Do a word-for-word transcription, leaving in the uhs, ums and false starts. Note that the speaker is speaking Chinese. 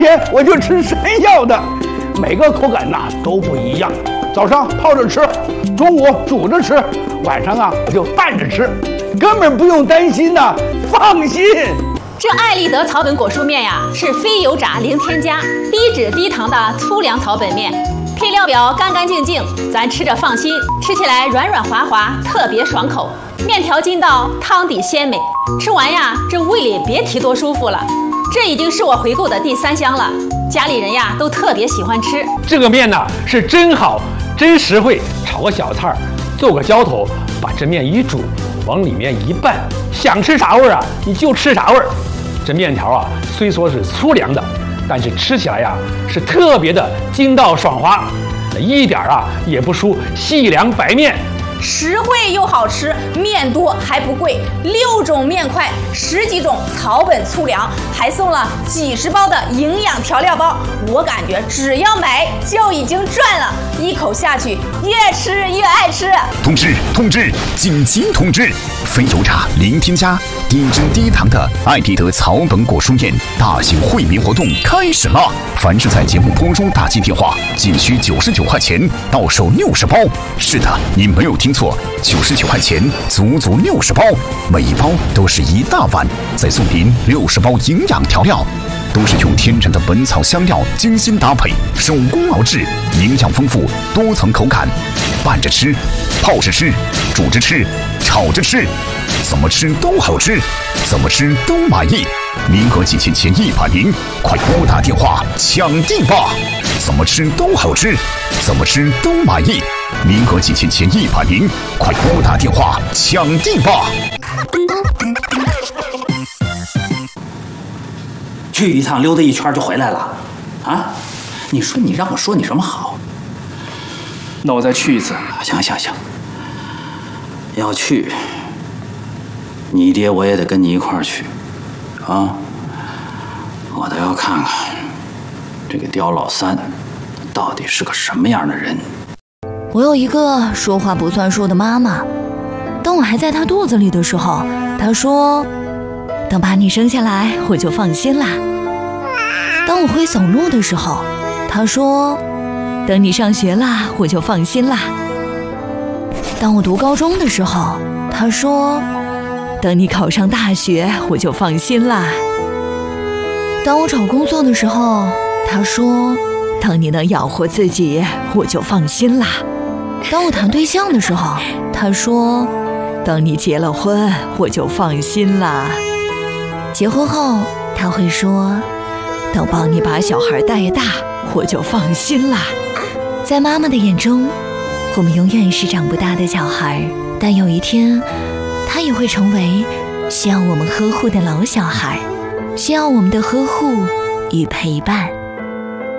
天我就吃山药的，每个口感呐都不一样。早上泡着吃，中午煮着吃，晚上啊我就拌着吃，根本不用担心呐，放心。 这爱立德草本果蔬面呀，是非油炸零添加、低脂低糖的粗粮草本面，配料表干干净净，咱吃着放心，吃起来软软滑滑，特别爽口。面条筋道，汤底鲜美，吃完呀，这胃里别提多舒服了。这已经是我回购的第三箱了，家里人呀都特别喜欢吃。 这个面呢是真好，真实惠，炒个小菜儿，做个浇头，把这面一煮，往里面一拌，想吃啥味儿啊你就吃啥味儿。这面条啊虽说是粗粮的，但是吃起来呀是特别的筋道爽滑，一点啊也不输细粮白面。 实惠又好吃，面多还不贵，六种面块，十几种草本粗粮，还送了几十包的营养调料包。我感觉只要买就已经赚了，一口下去越吃越爱吃。 通知通知，紧急通知！非油炸零添加、低脂低糖的爱立德草本果蔬面大型惠民活动开始了！凡是在节目播出打进电话，仅需九十九块钱，到手六十包。是的，你没有听错，九十九块钱，足足六十包，每一包都是一大碗，再送您六十包营养调料，都是用天然的本草香料精心搭配，手工熬制，营养丰富，多层口感，拌着吃，泡着吃，煮着吃，炒着吃，怎么吃都好吃，怎么吃都满意。名额仅限前一百名，快拨打电话抢订吧！怎么吃都好吃，怎么吃都满意。名额仅限前一百名，快拨打电话抢订吧！ 去一趟溜达一圈就回来了，啊？你说你让我说你什么好？ 那我再去一次。 行行行，要去，你爹我也得跟你一块儿去，啊！我倒要看看这个刁老三到底是个什么样的人。 我有一个说话不算数的妈妈，当我还在她肚子里的时候，她说等把你生下来我就放心啦。当我会走路的时候，她说等你上学啦我就放心啦。当我读高中的时候，她说等你考上大学我就放心啦。当我找工作的时候，她说等你能养活自己我就放心啦。当我谈对象的时候，她说等你结了婚我就放心啦。结婚后她会说等帮你把小孩带大我就放心啦。在妈妈的眼中，我们永远是长不大的小孩，但有一天她也会成为需要我们呵护的老小孩，需要我们的呵护与陪伴。